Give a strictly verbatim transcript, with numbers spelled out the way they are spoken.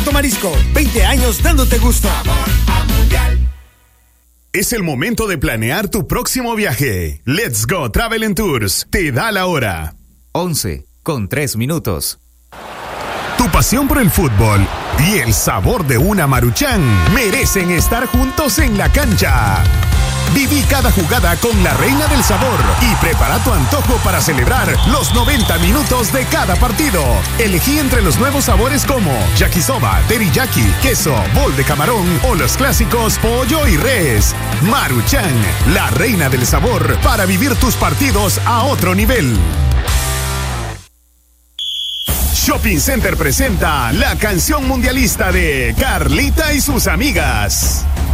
Puerto Marisco, veinte años dándote gusto. Es el momento de planear tu próximo viaje. Let's Go Travel and Tours te da la hora. once con tres minutos. Tu pasión por el fútbol y el sabor de una Maruchan merecen estar juntos en la cancha. Viví cada jugada con la reina del sabor y prepara tu antojo para celebrar los noventa minutos de cada partido. Elegí entre los nuevos sabores como yakisoba, teriyaki, queso, bol de camarón o los clásicos pollo y res. Maruchan, la reina del sabor para vivir tus partidos a otro nivel. Shopping Center presenta la canción mundialista de Carlita y sus amigas.